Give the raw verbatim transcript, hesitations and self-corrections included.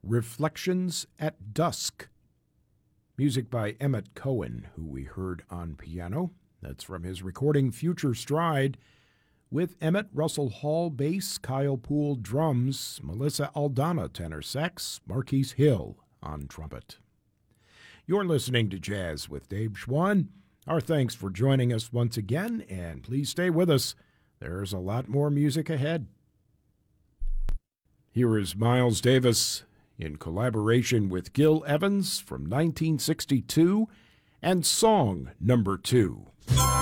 Reflections at Dusk. Music by Emmett Cohen, who we heard on piano. That's from his recording Future Stride, with Emmett Russell Hall bass, Kyle Poole drums, Melissa Aldana tenor sax, Marquise Hill on trumpet. You're listening to Jazz with Dave Schwann. Our thanks for joining us once again, and please stay with us. There's a lot more music ahead. Here is Miles Davis in collaboration with Gil Evans from nineteen sixty-two and Song Number Two.